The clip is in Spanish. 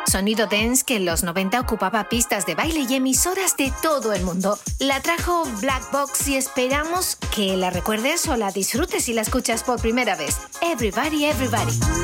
Sonido dance que en los 90 ocupaba pistas de baile y emisoras de todo el mundo. La trajo Black Box y esperamos que la recuerdes o la disfrutes si la escuchas por primera vez. Everybody, everybody.